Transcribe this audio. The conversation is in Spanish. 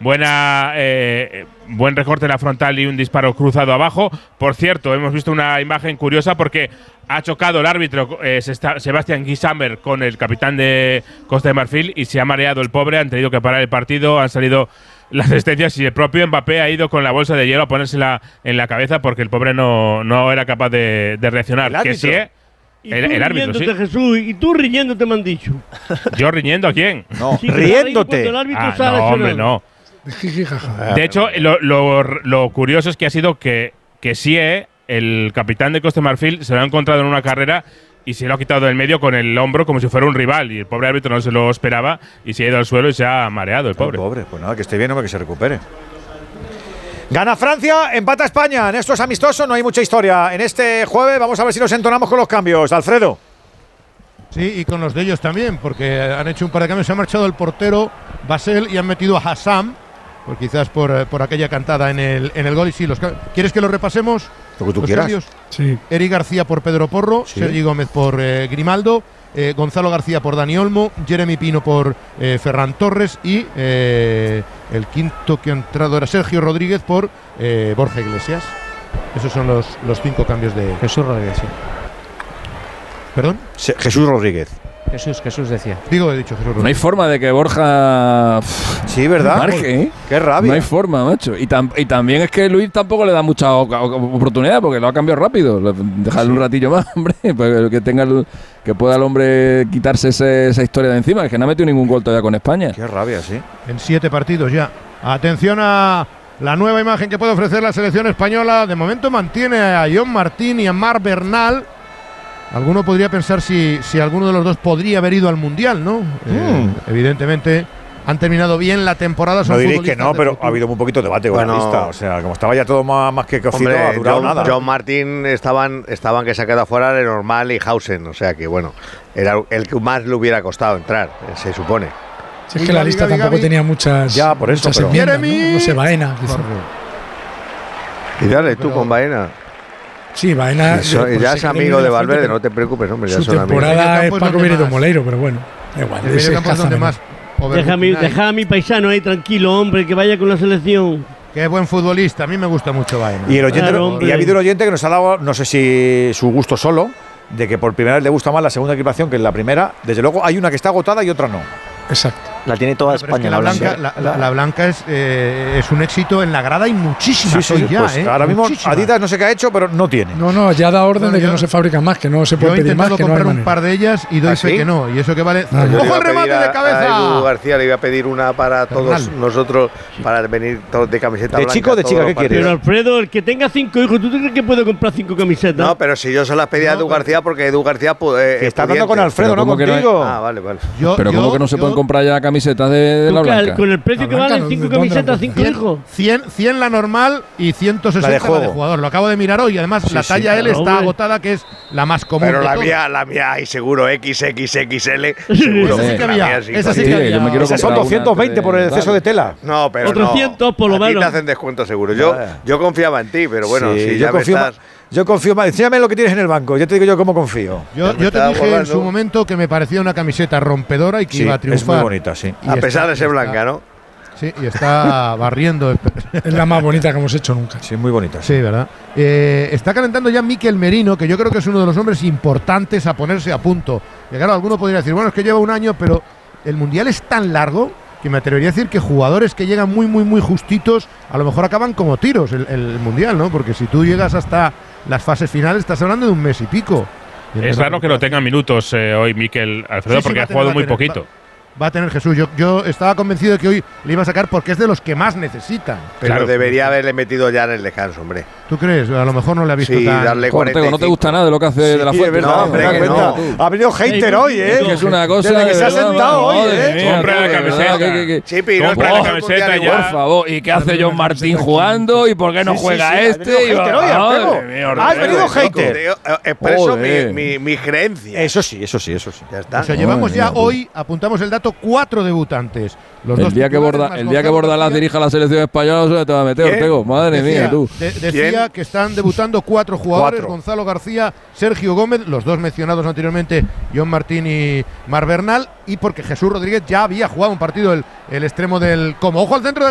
buen recorte en la frontal y un disparo cruzado abajo. Por cierto, hemos visto una imagen curiosa porque ha chocado el árbitro Sebastián Guisammer con el capitán de Costa de Marfil y se ha mareado el pobre. Han tenido que parar el partido, han salido las asistencias y el propio Mbappé ha ido con la bolsa de hielo a ponérsela en la cabeza porque el pobre no era capaz de reaccionar. ¿El árbitro? Que sí, el árbitro, sí. Jesús, y tú riñéndote me han dicho. ¿Yo riñendo a quién? No, Sí, riéndote. El árbitro No, hombre, no. Jijijaja. De hecho, lo curioso es que ha sido que Sie, el capitán de Costa de Marfil, se lo ha encontrado en una carrera y se lo ha quitado del medio con el hombro como si fuera un rival. Y el pobre árbitro no se lo esperaba y se ha ido al suelo y se ha mareado el pobre. Pues nada, que esté bien, hombre, que se recupere. Gana Francia, empata España. En esto es amistoso, no hay mucha historia. En este jueves vamos a ver si nos entonamos con los cambios. Alfredo. Sí, y con los de ellos también, porque han hecho un par de cambios. Se ha marchado el portero Basel y han metido a Hassam, pues quizás por aquella cantada en el gol. Y sí, ¿quieres que lo repasemos? Lo que tú los quieras. Cambios. Sí. Eric García por Pedro Porro, Sí. Sergi Gómez por Grimaldo, Gonzalo García por Dani Olmo, Jeremy Pino por Ferran Torres y el quinto que ha entrado era Sergio Rodríguez por Borja Iglesias. Esos son los 5 cambios de… Jesús Rodríguez, sí. ¿Perdón? Jesús Rodríguez. Jesús decía. Digo, he dicho Jesús Rodríguez. No hay forma de que Borja Sí, ¿verdad? marque, ¿eh? Qué rabia. No hay forma, macho. Y también es que Luis tampoco le da mucha oportunidad porque lo ha cambiado rápido. Dejarle un ratillo más, hombre, para que pueda el hombre quitarse esa historia de encima. Es que no ha metido ningún gol todavía con España. Qué rabia, sí. En 7 partidos ya. Atención a la nueva imagen que puede ofrecer la selección española. De momento mantiene a John Martín y a Marc Bernal. Alguno podría pensar si alguno de los dos podría haber ido al Mundial, ¿no? Evidentemente han terminado bien la temporada. No Son diréis que futbolistas no, de pero futuro. ha habido un poquito de debate con la lista. O sea, como estaba ya todo más que cocido, Hombre, ha durado nada. John Martín estaban que se ha quedado fuera de Normal y Hausen. O sea que, bueno, era el que más le hubiera costado entrar, se supone. Si es que la lista tampoco tenía muchas. Ya, por eso, muchas pero… enmiendas, Jeremy. ¿no? No sé, Baena. Quizá. Y dale, tú con Baena. Sí, Baena. Ya es amigo de Valverde, no te preocupes, hombre, ya Su son amigos. temporada es Pues Paco donde Benito más. Moleiro, pero bueno, da igual. El medio campo es donde más. Deja a mi paisano ahí tranquilo, hombre, que vaya con la selección. Qué buen futbolista, a mí me gusta mucho Baena. Y el oyente, Claro, hombre. y ha habido un oyente que nos ha dado, no sé si su gusto solo, de que por primera vez le gusta más la segunda equipación que la primera. Desde luego hay una que está agotada y otra no. Exacto. La tiene toda Pero es que España. la blanca. blanca, la blanca es un éxito en la grada y muchísimas hoy ya, pues ahora mismo Muchísimas. Adidas no sé qué ha hecho, pero no tiene. No, ya da orden Bueno, de que yo- no se fabrican más, que no se Yo puede he pedir más, intentado que no hay comprar un manera. par de ellas y doy ¿Ah, fe sí? que no. Y eso que vale. Ah, Yo le ¡Ojo iba el a pedir remate de a Edu cabeza! García le iba a pedir una para todos Bernal. nosotros, para venir todos de camiseta ¿De blanca. chico o de todos chica? los ¿Qué quieres? Pero partidos. Alfredo, el que tenga 5 hijos, ¿tú te crees que puede comprar 5 camisetas? No, pero si yo se las pedí a No, Edu pero- García porque Edu García Que está hablando con Alfredo, Pero no ¿cómo que no hay? contigo. Ah, vale. Pero ¿cómo que no se pueden comprar ya camisetas de la Tú, blanca? con el precio La que blanca, valen ¿no? 5 ¿Dónde la camisetas, ponen? 5 hijos. 100 la normal y 160 La de la juego. de jugador. Lo acabo de mirar hoy. Además, la talla L claro, está hombre. agotada, que es la más común. Pero de la todas. mía hay seguro XXXL, seguro. Esa sí que La había, mía sí, esa sí sí. que Sí, había. yo me quiero Esas son comprar una 220 por el antes de- exceso de tela. No, pero Otros no. 100 por lo A ti menos. te hacen descuento seguro. Yo confiaba en ti, pero bueno, Sí, si yo ya me confío estás… yo confío más. Enséñame lo que tienes en el banco. Ya te digo yo cómo confío. Yo te estaba dije en volando. su momento que me parecía una camiseta rompedora y que Sí, iba a es triunfar. muy bonita, sí. Y A pesar está- de ser está- blanca, ¿no? Sí, y está barriendo. Es la más bonita que hemos hecho nunca. Sí, muy bonita. Sí, ¿verdad? Está calentando ya Mikel Merino, que yo creo que es uno de los hombres importantes a ponerse a punto. Y claro, alguno podría decir, bueno, es que lleva un año, pero el Mundial es tan largo que me atrevería a decir que jugadores que llegan muy justitos, a lo mejor acaban como tiros el Mundial, ¿no? Porque si tú llegas hasta las fases finales, estás hablando de un mes y pico. Y Es raro que no tenga minutos hoy Mikel Alfredo, Sí, sí, porque va ha a tener, jugado va a muy tener, poquito. Va a tener Jesús. Yo estaba convencido de que hoy le iba a sacar porque es de los que más necesitan. Pero Claro. debería haberle metido ya en el descanso, hombre. ¿Tú crees? A lo mejor no le ha visto Sí, tan… darle Ortego, 45. no te gusta nada de lo que hace de la Sí, fuente. es verdad, No, hombre, me que da no. cuenta. Ha venido hater Ey, hoy, ¿eh? Que es una cosa. Desde que de se ha verdad, sentado hoy, madre ¿eh? mía, Compra la de verdad, camiseta. que- Chipi, no Compra es la para el camiseta Mundial ya. igual. Por favor, ¿y qué hace John Martín jugando? ¿Y por qué no Sí, sí, juega sí, ha este? venido Y hater hoy, madre Ortego. mía, Has Ortego, venido loco. hater. Expreso Joder. mi creencia. Eso sí. Ya está. O sea, llevamos Madre ya mía, hoy, apuntamos el dato, 4 debutantes. Los El dos día que titulares más Gonzalo Bordalás García. dirija la selección española, no se te va a meter, ¿Quién? Ortego. Madre mía, tú. Decía ¿Quién? que están debutando 4 jugadores: 4. Gonzalo García, Sergio Gómez, los dos mencionados anteriormente, John Martín y Marc Bernal, y porque Jesús Rodríguez ya había jugado un partido el extremo del Como. Ojo al centro de